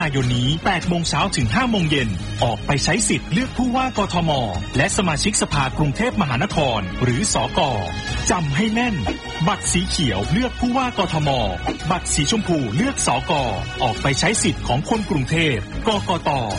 ายนนี้ 8 โมงเช้าถึง 5 โมงเย็นออกไปใช้สิทธิ์เลือกผู้ว่ากทมและสมาชิกสภากรุงเทพมหานครหรือสก.จำให้แน่นบัตรสีเขียวเลือกผู้ว่ากทมบัตรสีชมพูเลือกสก.ออกไปใช้สิทธิ์ของคนกรุงเทพกกต